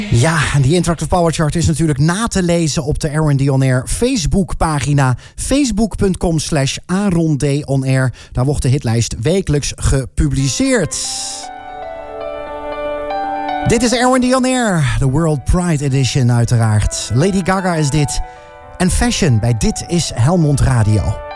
Ja, en die Interactive Power Chart is natuurlijk na te lezen op de R&D On Air Facebookpagina. Facebook.com/Aaron D. On Air. Daar wordt de hitlijst wekelijks gepubliceerd. Dit is R&D On Air, de World Pride Edition uiteraard. Lady Gaga is dit. En Fashion bij Dit is Helmond Radio.